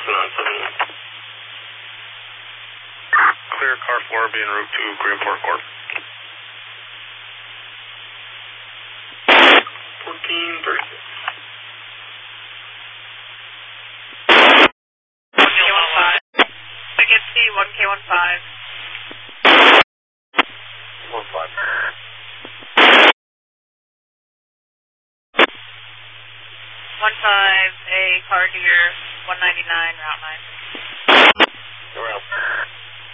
Boston on 7. Clear car 4 being route to Greenport Corp. 1436. 1K15. Ticket C, 1K15. 15A, car deer, 199, Route 9.